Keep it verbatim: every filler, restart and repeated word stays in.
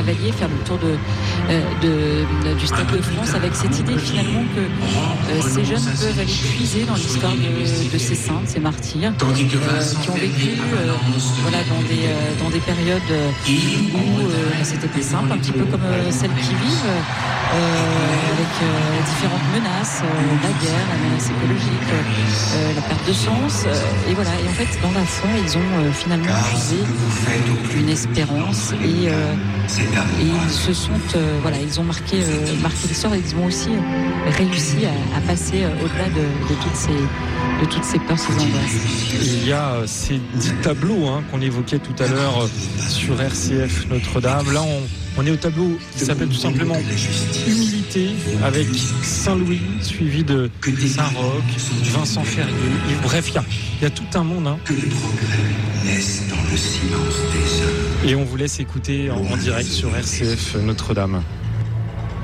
Cavalier, faire le tour de, euh, de, de, du Stade de France avec cette idée finalement que euh, ces jeunes peuvent aller puiser dans l'histoire de, de ces saints, de ces martyrs, euh, qui ont vécu euh, voilà, dans, des, euh, dans des périodes où euh, c'était pas simple, un petit peu comme euh, celles qui vivent, euh, avec euh, différentes menaces, euh, la guerre, la menace écologique, euh, la perte de sens, euh, et voilà. Et en fait, dans la foi, ils ont euh, finalement puisé une espérance et euh, Et ils se sont, euh, voilà, ils ont marqué, euh, marqué l'histoire. Ils ont aussi euh, réussi à, à passer euh, au-delà de, de toutes ces, de toutes ces peurs, ces angoisses. Il y a euh, ces dix tableaux hein, qu'on évoquait tout à l'heure euh, sur R C F Notre-Dame. Là, on, on est au tableau qui s'appelle tout simplement Humilité, avec Saint-Louis, suivi de Saint-Roch, Vincent Ferrier. Et bref, il y a, il y a tout un monde. Hein. Que les progrès naissent dans le silence des hommes. Et on vous laisse écouter en, en direct sur R C F Notre-Dame.